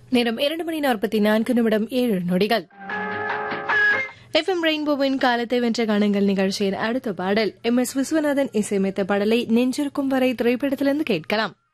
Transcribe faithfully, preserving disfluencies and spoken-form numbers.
நேரம் இரண்டு மணி நாற்பத்தி நான்கு நிமிடம் ஏழு நொடிகள். எஃப் எம் ரெயின்போவின் காலத்தை வென்ற காணுங்கள் நிகழ்ச்சியின் அடுத்த பாடல் எம் எஸ் விஸ்வநாதன் இசையமைத்த பாடலை நெஞ்சிருக்கும் வரை திரைப்படத்திலிருந்து கேட்கலாம்.